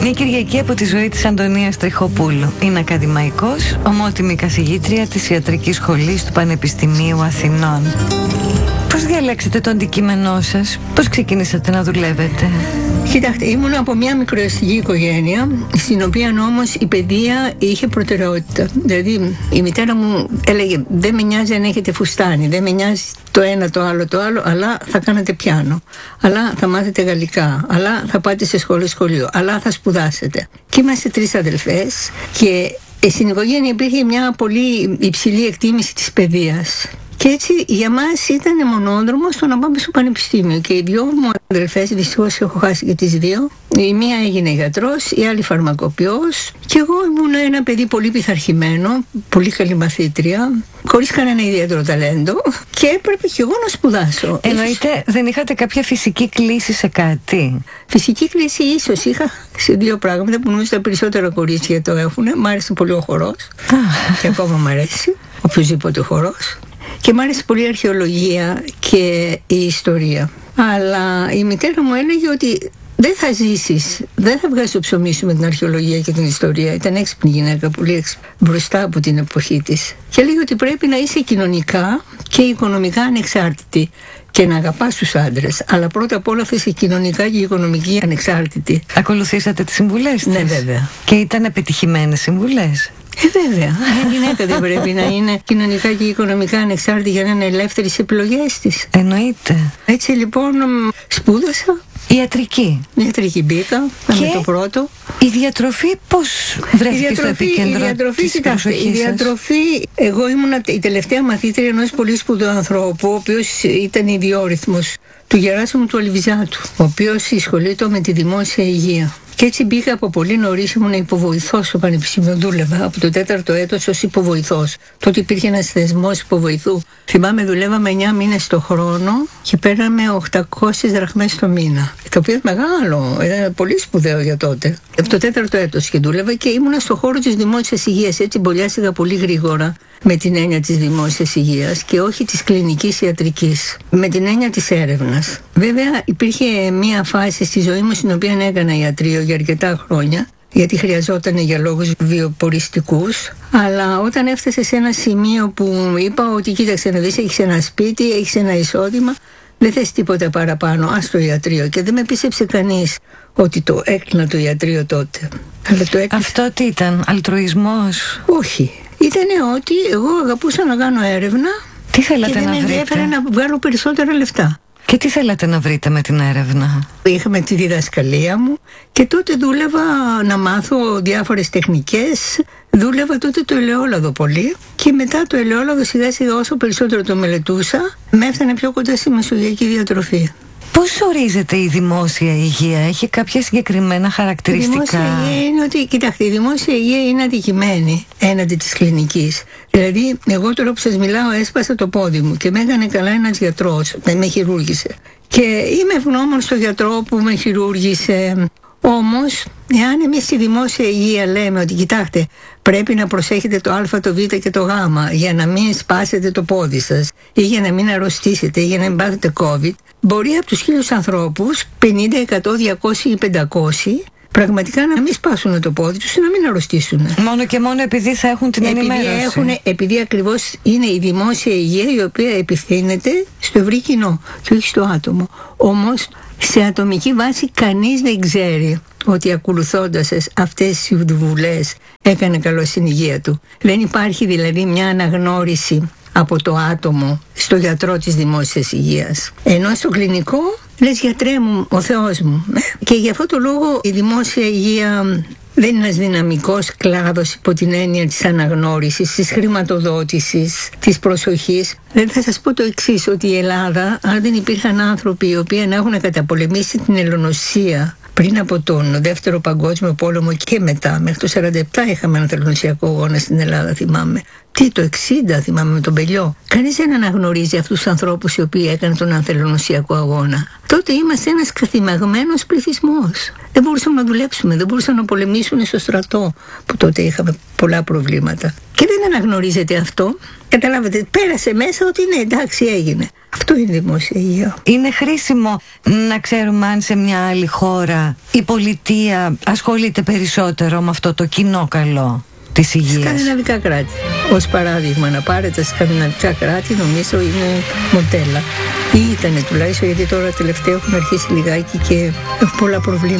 Μια Κυριακή από τη ζωή της Αντωνίας Τριχοπούλου. Είναι ακαδημαϊκός, ομότιμη καθηγήτρια της Ιατρικής Σχολής του Πανεπιστημίου Αθηνών. Πώς διαλέξετε το αντικείμενό σας, πώς ξεκινήσατε να δουλεύετε? Κοιτάξτε, ήμουν από μια μικροαστική οικογένεια, στην οποία όμως η παιδεία είχε προτεραιότητα. Δηλαδή, η μητέρα μου έλεγε: δεν με νοιάζει αν έχετε φουστάνι, δεν με νοιάζει το ένα, το άλλο, αλλά θα κάνετε πιάνο, αλλά θα μάθετε γαλλικά, αλλά θα πάτε σε σχολείο, αλλά θα σπουδάσετε. Και είμαστε 3 αδελφές και στην οικογένεια υπήρχε μια πολύ υψηλή εκτίμηση της παιδείας. Και έτσι για μας ήταν μονόδρομος το να πάμε στο πανεπιστήμιο. Και οι 2 μου αδελφές, δυστυχώς έχω χάσει και τις 2. Η μία έγινε γιατρός, η άλλη φαρμακοποιός. Και εγώ ήμουν ένα παιδί πολύ πειθαρχημένο, πολύ καλή μαθήτρια, χωρίς κανένα ιδιαίτερο ταλέντο. Και έπρεπε και εγώ να σπουδάσω. Εννοείται, δεν είχατε κάποια φυσική κλίση σε κάτι? Φυσική κλίση ίσως είχα σε 2 πράγματα που νομίζω τα περισσότερα κορίτσια το έχουν. Μ' άρεσε πολύ ο χορός. Και ακόμα μ' αρέσει οποιοδήποτε χορός. Και μ' άρεσε πολύ η αρχαιολογία και η ιστορία. Αλλά η μητέρα μου έλεγε ότι δεν θα ζήσεις, δεν θα βγάλεις το ψωμί σου με την αρχαιολογία και την ιστορία. Ήταν έξυπνη γυναίκα, πολύ έξυπνη, μπροστά από την εποχή της. Και έλεγε ότι πρέπει να είσαι κοινωνικά και οικονομικά ανεξάρτητη και να αγαπάς τους άντρες. Αλλά πρώτα απ' όλα θα είσαι κοινωνικά και οικονομική ανεξάρτητη. Ακολουθήσατε τις συμβουλές της? Ναι, βέβαια. Και ήταν επιτυχημένες συμβουλές? Βέβαια. Μια γυναίκα δεν πρέπει να είναι κοινωνικά και οικονομικά ανεξάρτητη για να είναι ελεύθερη στις επιλογές της? Εννοείται. Έτσι λοιπόν σπούδασα. Ιατρική. Ιατρική μπήκα, με το πρώτο. Η διατροφή πώς βρέθηκε στο επίκεντρο της προσοχής σας? Η διατροφή, εγώ ήμουν η τελευταία μαθήτρια ενός πολύ σπουδαίου ανθρώπου, ο οποίος ήταν ιδιόρυθμος, του Γεράσιμου του Αλβιζάτου, ο οποίος ασχολείται με τη δημόσια υγεία. Και έτσι μπήκα από πολύ νωρίς, ήμουν υποβοηθός στο πανεπιστήμιο, δούλευα από το 4ο έτος ως υποβοηθός. Τότε υπήρχε ένας θεσμός υποβοηθού. Θυμάμαι, δουλεύαμε 9 μήνες το χρόνο και παίρναμε 800 δραχμές το μήνα. Το οποίο είναι μεγάλο, ήταν πολύ σπουδαίο για τότε. Από το 4ο έτος και δούλευα και ήμουνα στο χώρο της δημόσιας υγείας. Έτσι μπολιάστηκα πολύ γρήγορα με την έννοια της δημόσιας υγείας και όχι της κλινικής ιατρικής, με την έννοια της έρευνας. Βέβαια υπήρχε μία φάση στη ζωή μου στην οποία έκανα ιατρείο για αρκετά χρόνια, γιατί χρειαζόταν για λόγους βιοποριστικούς, αλλά όταν έφτασε σε ένα σημείο που μου είπα ότι κοίταξε να δεις, έχεις ένα σπίτι, έχεις ένα εισόδημα, δεν θες τίποτα παραπάνω, ας το ιατρείο. Και δεν με πίστεψε κανείς ότι το έκλεινα το ιατρείο τότε. Αυτό τι ήταν, αλτρουισμός? Όχι. Ήτανε ότι εγώ αγαπούσα να κάνω έρευνα. Τι θέλατε να βρείτε? Και δεν με ενδιαφέρε να βγάλω περισσότερα λεφτά. Και τι θέλατε να βρείτε με την έρευνα? Είχαμε τη διδασκαλία μου και τότε δούλευα να μάθω διάφορες τεχνικές. Δούλευα τότε το ελαιόλαδο πολύ και μετά το ελαιόλαδο σιγά σιγά όσο περισσότερο το μελετούσα με έφτανε πιο κοντά στη μεσογειακή διατροφή. Πώς ορίζεται η δημόσια υγεία? Έχει κάποια συγκεκριμένα χαρακτηριστικά? Η δημόσια υγεία είναι ότι, κοιτάξτε, η δημόσια υγεία είναι αδικημένη έναντι της κλινικής. Δηλαδή, εγώ τώρα που σας μιλάω έσπασα το πόδι μου και με έκανε καλά ένας γιατρός, με χειρούργησε. Και είμαι ευγνώμων στο γιατρό που με χειρούργησε. Όμως, εάν εμείς στη δημόσια υγεία λέμε ότι κοιτάξτε, πρέπει να προσέχετε το α, το β και το γ για να μην σπάσετε το πόδι σας ή για να μην αρρωστήσετε ή για να μην πάθετε COVID, μπορεί από τους 1000 ανθρώπους 50, 100, 200 ή 500 πραγματικά να μην σπάσουν το πόδι τους ή να μην αρρωστήσουν. Μόνο και μόνο επειδή θα έχουν την ενημέρωση. Επειδή ακριβώς είναι η δημόσια υγεία η οποία επιθύνεται στο ευρύ κοινό και όχι στο άτομο. Όμως σε ατομική βάση κανείς δεν ξέρει ότι ακολουθώντας αυτές τις συμβουλές έκανε καλό στην υγεία του. Δεν υπάρχει δηλαδή μια αναγνώριση από το άτομο στο γιατρό της δημόσιας υγείας. Ενώ στο κλινικό λες γιατρέ μου, ο Θεός μου. Και γι' αυτό το λόγο η δημόσια υγεία δεν είναι ένας δυναμικός κλάδος υπό την έννοια της αναγνώρισης, της χρηματοδότησης, της προσοχής. Δεν θα σας πω το εξής, ότι η Ελλάδα, αν δεν υπήρχαν άνθρωποι οι οποίοι να έχουν καταπολεμήσει την ελονοσία πριν από τον Δεύτερο Παγκόσμιο Πόλεμο και μετά, μέχρι το 1947 είχαμε ένα τελωνωσιακό αγώνα στην Ελλάδα, θυμάμαι. το 60 θυμάμαι με τον Πελιό. Κανείς δεν αναγνωρίζει αυτούς τους ανθρώπους οι οποίοι έκαναν τον ανθελονοσιακό αγώνα. Τότε είμαστε ένας καθημαγμένος πληθυσμός. Δεν μπορούσαμε να δουλέψουμε, δεν μπορούσαμε να πολεμήσουμε στο στρατό, που τότε είχαμε πολλά προβλήματα. Και δεν αναγνωρίζεται αυτό. Καταλάβατε, πέρασε μέσα ότι ναι, εντάξει, έγινε. Αυτό είναι η δημόσια υγεία. Είναι χρήσιμο να ξέρουμε αν σε μια άλλη χώρα η πολιτεία ασχολείται περισσότερο με αυτό το κοινό καλό της υγείας. Σκανδιναβικά κράτη. Ως παράδειγμα, να πάρετε σκανδιναβικά κράτη, νομίζω είναι μοντέλα. Ή ήτανε τουλάχιστον, γιατί τώρα τελευταία έχουν αρχίσει λιγάκι και έχουν πολλά προβλήματα.